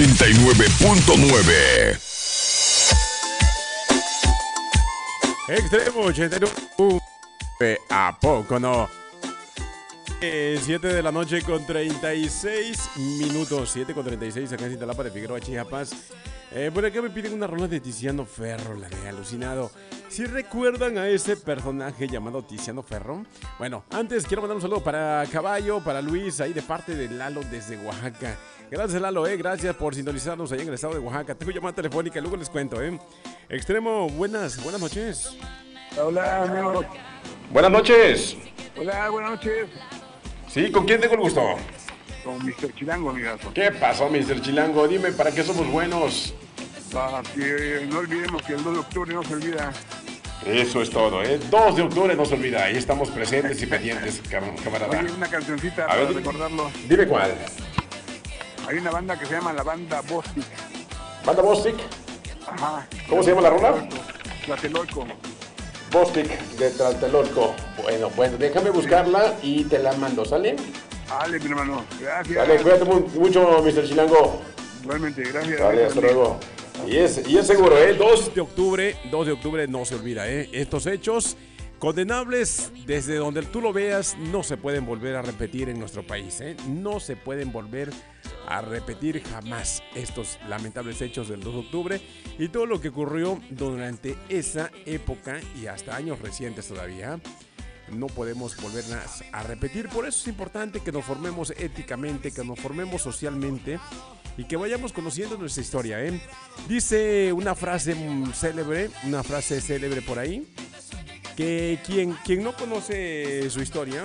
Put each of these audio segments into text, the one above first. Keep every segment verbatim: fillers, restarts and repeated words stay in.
noventa y nueve punto nueve. Extremo ochenta y nueve punto nueve. ¿A poco no? Eh, siete de la noche con treinta y seis minutos. siete con treinta y seis acá en Cintalapa de Figueroa, Chiapas. Eh, por acá me piden una rola de Tiziano Ferro, la de Alucinado. ¿Sí recuerdan a ese personaje llamado Tiziano Ferro? Bueno, antes quiero mandar un saludo para Caballo, para Luis, ahí de parte de Lalo desde Oaxaca. Gracias, Lalo, eh, gracias por sintonizarnos allá en el estado de Oaxaca. Tengo llamada telefónica, luego les cuento, eh. Extremo, buenas, buenas noches. Hola, amigo. Buenas noches. Hola, buenas noches. Sí, ¿con quién tengo el gusto? Con mister Chilango, amigazo. ¿Qué pasó, mister Chilango? Dime, ¿para qué somos buenos? Para que no olvidemos que el dos de octubre no se olvida. Eso es todo, ¿eh? dos de octubre no se olvida, ahí estamos presentes y pendientes, camarada. Oye, una cancioncita A para ver, recordarlo. Dime cuál. Hay una banda que se llama la banda Bostic. ¿Banda Bostic? Ajá. ¿Cómo se llama la rola? Tlatelolco. Bostic de Tlatelolco. Bueno, bueno, déjame buscarla y te la mando, ¿sale? Dale, mi hermano. Gracias. Dale, cuídate mucho, mister Chilango. Igualmente, gracias. Dale, hasta luego. Y es, y es seguro, ¿eh? dos de octubre, dos de octubre no se olvida, ¿eh? Estos hechos condenables, desde donde tú lo veas, no se pueden volver a repetir en nuestro país, ¿eh? No se pueden volver a repetir jamás estos lamentables hechos del dos de octubre y todo lo que ocurrió durante esa época y hasta años recientes todavía. No podemos volverlas a repetir. Por eso es importante que nos formemos éticamente, que nos formemos socialmente y que vayamos conociendo nuestra historia, ¿eh? Dice una frase célebre, una frase célebre por ahí, que quien, quien no conoce su historia,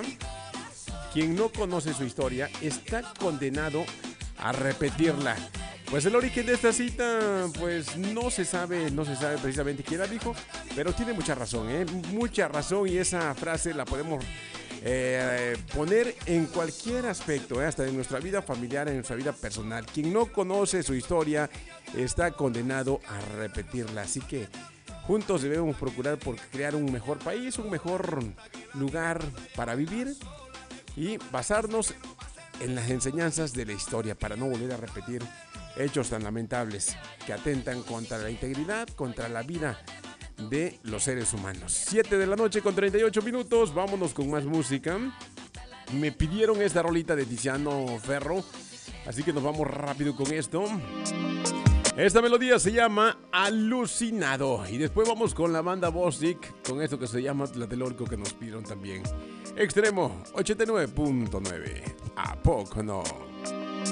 quien no conoce su historia, está condenado a repetirla. Pues el origen de esta cita, pues no se sabe, no se sabe precisamente quién la dijo, pero tiene mucha razón, ¿eh? Mucha razón, y esa frase la podemos eh, poner en cualquier aspecto, ¿eh? Hasta en nuestra vida familiar, en nuestra vida personal. Quien no conoce su historia está condenado a repetirla, así que juntos debemos procurar por crear un mejor país, un mejor lugar para vivir y basarnos en las enseñanzas de la historia para no volver a repetir hechos tan lamentables que atentan contra la integridad, contra la vida de los seres humanos. siete de la noche con treinta y ocho minutos, vámonos con más música. Me pidieron esta rolita de Tiziano Ferro, así que nos vamos rápido con esto. Esta melodía se llama Alucinado. Y después vamos con la banda Bostic, con esto que se llama Tlatelolco, que nos pidieron también. Extremo ochenta y nueve punto nueve. ¿A poco no?